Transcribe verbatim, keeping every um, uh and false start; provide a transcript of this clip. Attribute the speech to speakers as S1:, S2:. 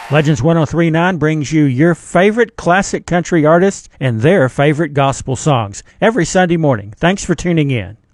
S1: Legends ten thirty-nine brings you your favorite classic country artists and their favorite gospel songs every Sunday morning. Thanks for tuning in.